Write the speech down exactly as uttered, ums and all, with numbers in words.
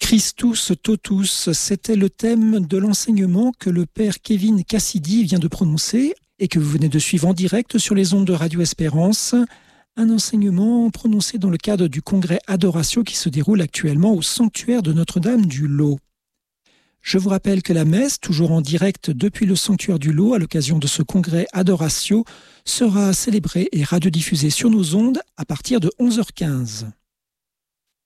Christus totus, c'était le thème de l'enseignement que le père Kevin Cassidy vient de prononcer et que vous venez de suivre en direct sur les ondes de Radio Espérance. Un enseignement prononcé dans le cadre du congrès Adoratio qui se déroule actuellement au sanctuaire de Notre-Dame du Lot. Je vous rappelle que la messe, toujours en direct depuis le sanctuaire du Lot à l'occasion de ce congrès Adoratio, sera célébrée et radiodiffusée sur nos ondes à partir de onze heures quinze.